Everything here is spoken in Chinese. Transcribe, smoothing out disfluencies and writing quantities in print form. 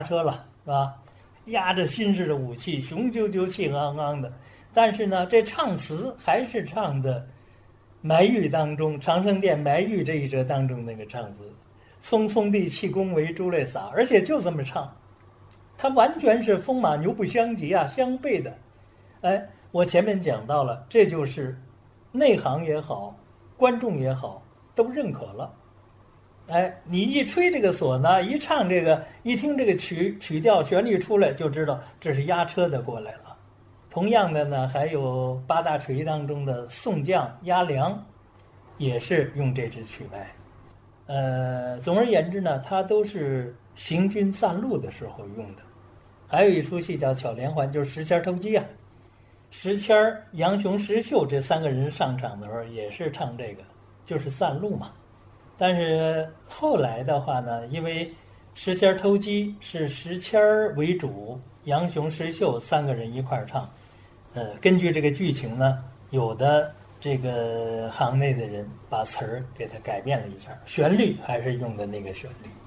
车了，是吧？压着新式的武器，雄赳赳气昂昂的。但是呢，这唱词还是唱的埋玉当中，长生殿埋玉这一折当中那个唱词，匆匆地气功为珠泪洒，而且就这么唱，它完全是风马牛不相及啊，相悖的。哎，我前面讲到了，这就是内行也好，观众也好，都认可了。哎，你一吹这个唢呐，一唱这个，一听这个曲调旋律出来，就知道这是压车的过来了。同样的呢，还有八大锤当中的宋将压梁，也是用这支曲牌。总而言之呢，它都是行军散路的时候用的。还有一出戏叫巧连环，就是石谦偷鸡啊。石谦、杨雄、石秀这三个人上场的时候也是唱这个，就是散路嘛。但是后来的话呢，因为石谦偷鸡是石谦为主，杨雄、石秀三个人一块儿唱。根据这个剧情呢，有的这个行内的人把词儿给它改变了一下，旋律还是用的那个旋律。